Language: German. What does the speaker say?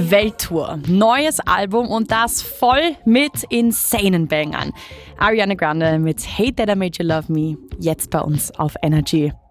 Welttour, neues Album und das voll mit insanen Bangern. Ariana Grande mit Hate That I Made You Love Me, jetzt bei uns auf Energy.